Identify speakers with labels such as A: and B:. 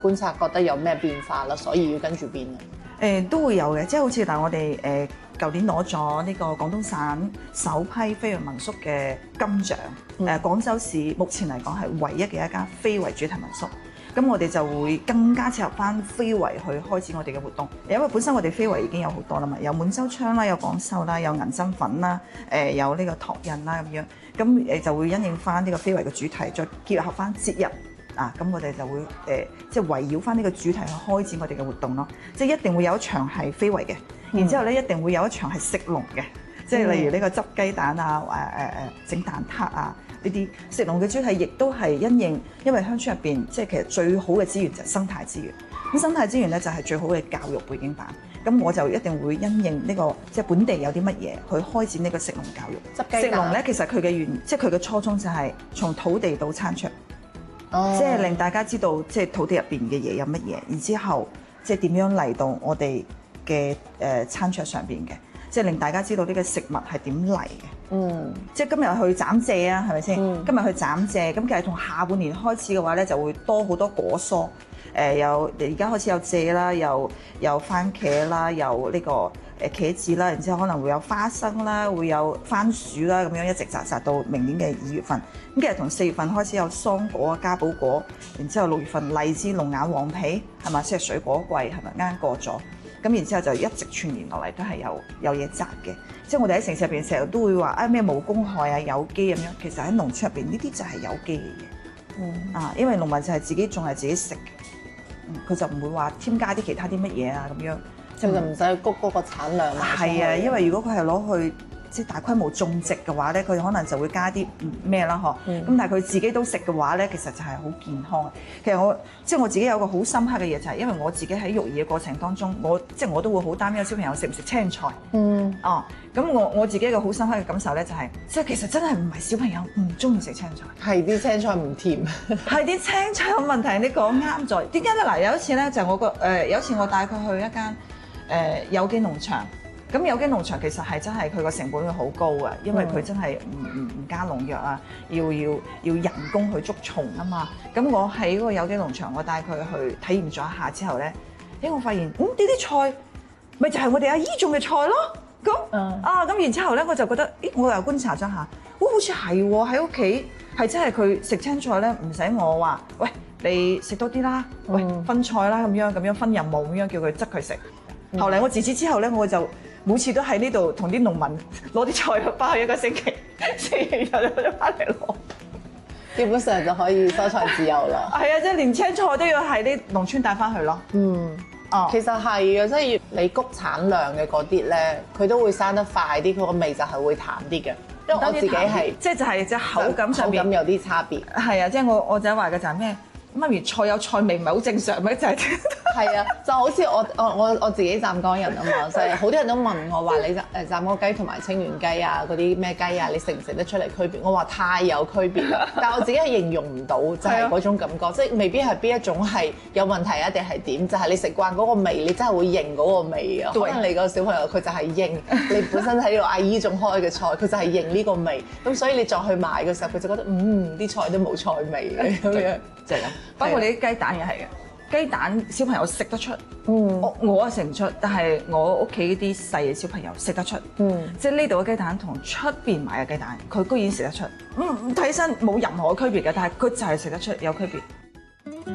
A: 觀察覺得有咩變化啦，所以要跟住變啊。
B: 都會有嘅，即係好似我哋舊年攞咗呢個廣東省首批非遺民宿嘅金獎。廣州市目前嚟講係唯一嘅一間非遺主題民宿。咁我哋就會更加切合翻非遺去開展我哋嘅活動，因為本身我哋非遺已經有好多啦嘛，有滿洲窗啦，有廣繡啦，有銀針粉啦，有呢個拓印啦咁樣，咁就會因應翻呢個非遺嘅主題，再結合翻節日啊，咁我哋就會即係圍繞翻呢個主題去開展我哋嘅活動咯，即係一定會有一場係非遺嘅，然之後咧一定會有一場係食龍嘅，即係例如呢個執雞蛋啊，整蛋撻啊。呢啲食農嘅主題亦都係因應，因為鄉村入邊即係其實最好嘅資源就係生態資源。咁生態資源咧就係最好嘅教育背景板。咁我就一定會因應呢個即係本地有啲乜嘢去開展呢個食農教育。食農咧其實佢嘅即係佢嘅初衷就係從土地到餐桌，即係令大家知道即係土地入邊嘅嘢有乜嘢，然之後即係點樣嚟到我哋嘅餐桌上邊嘅。即係令大家知道呢個食物係點嚟嘅，即係今日去斬蔗啊，係咪先？今日去斬蔗，咁其實從下半年開始嘅話咧，就會多好多果蔬，有而家開始有蔗啦，有番茄啦，有呢個茄子啦，然之後可能會有花生啦，會有番薯啦，咁樣一直摘到明年嘅2月份。咁其實從4月份開始有桑果啊、家寶果，然之後6月份荔枝、龍眼、黃皮，係咪？即係水果季，係咪啱過咗？咁然之後就一直傳言落嚟都係有嘢摘嘅，即係我哋喺城市入邊成日都會話咩無公害啊、有機咁樣，其實喺農村入邊呢啲就係有機嘅嘢，因為農民就係自己種係自己食嘅，佢就唔會話添加啲其他啲乜嘢啊咁樣，
A: 就唔使谷嗰個產量。
B: 係啊，因為如果佢係攞去即係大規模種植嘅話咧，佢可能就會加啲咩啦嗬。咁但係佢自己都食嘅話咧，其實就係好健康。其實我自己有個好深刻嘅嘢就係，因為我自己喺育兒嘅過程當中，我都會好擔憂小朋友食唔食青菜。咁我自己一個好深刻嘅感受咧就係，即係其實真係唔係小朋友唔中意食青菜，
A: 係啲青菜唔甜，
B: 係啲青菜有問題。你講啱咗。點解咧？嗱，有一次咧就有一次我帶佢去一間有機農場。咁有機農場其實係真係佢個成本會好高嘅，因為佢真係唔加農藥啊，要人工去捉蟲啊嘛。咁我喺嗰個有機農場，我帶佢去體驗咗一下之後咧，我發現呢啲菜咪就係我哋阿姨種嘅菜咯。咁然之後咧，我就覺得，我又觀察咗下，好似係喎，喺屋企係真係佢食青菜咧，唔使我話，喂，你食多啲啦，喂，分菜啦，咁樣分任務咁樣叫佢執佢食。後嚟我自此之後咧，我就每次都喺呢度同啲農民攞啲菜翻去，一個星期4日就翻嚟攞，
A: 基本上就可以蔬菜自由啦。
B: 係啊，即係連青菜都要喺啲農村帶翻去咯。
A: 其實係嘅，即係你谷產量嘅嗰啲咧，佢都會生得快啲，佢個味就係會淡啲嘅。因為我自己係
B: 即係就係隻口感上面
A: 有啲差別。
B: 係啊，即係我仔話嘅就係咩？媽咪菜有菜味唔係好正常咩？就係
A: 係啊，就好似我自己湛江人啊嘛，就係好多人都問我話你湛江雞同埋清遠雞啊嗰啲咩雞啊，你食唔食得出嚟區別？我話太有區別啦，但係我自己係形容唔到，就係嗰種感覺，即係未必係邊一種係有問題啊，定係點？就係你食慣嗰個味，你真係會認嗰個味啊。可能你個小朋友佢就係認你本身喺度阿姨種開嘅菜，佢就係認呢個味，咁所以你再去買嘅時候，佢就覺得啲菜都冇菜味嘅咁樣，就係咁。
B: 包括你啲雞蛋又係嘅。雞蛋小朋友食得出，我食唔出，但係我屋企啲細嘅小朋友食得出，即係呢度嘅雞蛋同出邊買嘅雞蛋，佢居然食得出，睇起身冇任何區別嘅，但係佢就係食得出有區別。